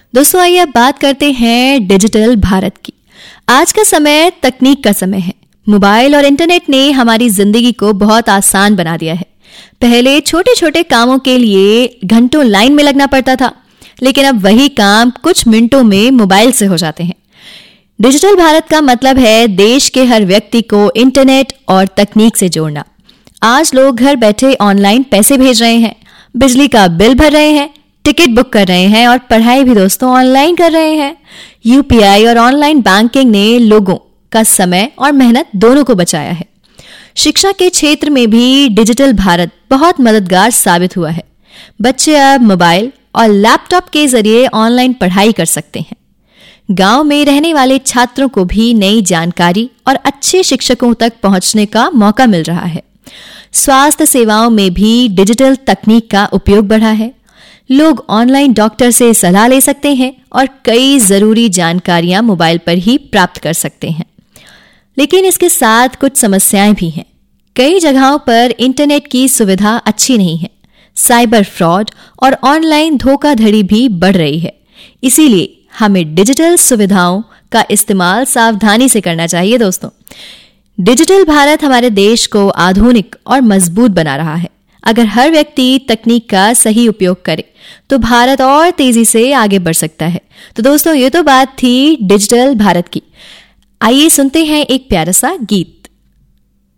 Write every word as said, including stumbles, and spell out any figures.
दोस्तों आइए अब बात करते हैं डिजिटल भारत की। आज का समय तकनीक का समय है। मोबाइल और इंटरनेट ने हमारी जिंदगी को बहुत आसान बना दिया है। पहले छोटे छोटे कामों के लिए घंटों लाइन में लगना पड़ता था, लेकिन अब वही काम कुछ मिनटों में मोबाइल से हो जाते हैं। डिजिटल भारत का मतलब है देश के हर व्यक्ति को इंटरनेट और तकनीक से जोड़ना। आज लोग घर बैठे ऑनलाइन पैसे भेज रहे हैं, बिजली का बिल भर रहे हैं, टिकट बुक कर रहे हैं और पढ़ाई भी दोस्तों ऑनलाइन कर रहे हैं। यूपीआई और ऑनलाइन बैंकिंग ने लोगों का समय और मेहनत दोनों को बचाया है। शिक्षा के क्षेत्र में भी डिजिटल भारत बहुत मददगार साबित हुआ है। बच्चे अब मोबाइल और लैपटॉप के जरिए ऑनलाइन पढ़ाई कर सकते हैं। गांव में रहने वाले छात्रों को भी नई जानकारी और अच्छे शिक्षकों तक पहुंचने का मौका मिल रहा है। स्वास्थ्य सेवाओं में भी डिजिटल तकनीक का उपयोग बढ़ा है। लोग ऑनलाइन डॉक्टर से सलाह ले सकते हैं और कई जरूरी जानकारियां मोबाइल पर ही प्राप्त कर सकते हैं। लेकिन इसके साथ कुछ समस्याएं भी हैं। कई जगहों पर इंटरनेट की सुविधा अच्छी नहीं है। साइबर फ्रॉड और ऑनलाइन धोखाधड़ी भी बढ़ रही है। इसीलिए हमें डिजिटल सुविधाओं का इस्तेमाल सावधानी से करना चाहिए। दोस्तों, डिजिटल भारत हमारे देश को आधुनिक और मजबूत बना रहा है। अगर हर व्यक्ति तकनीक का सही उपयोग करे तो भारत और तेजी से आगे बढ़ सकता है। तो दोस्तों, ये तो बात थी डिजिटल भारत की। आइए सुनते हैं एक प्यारा सा गीत।